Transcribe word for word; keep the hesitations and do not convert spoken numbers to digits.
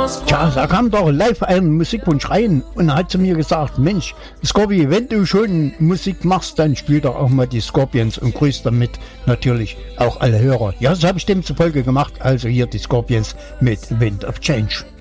Tja, da kam doch live ein Musikwunsch rein und hat zu mir gesagt, Mensch, Scorpi, wenn du schon Musik machst, dann spiel doch auch mal die Scorpions und grüß damit natürlich auch alle Hörer. Ja, das habe ich demzufolge gemacht, also hier die Scorpions mit Wind of Change.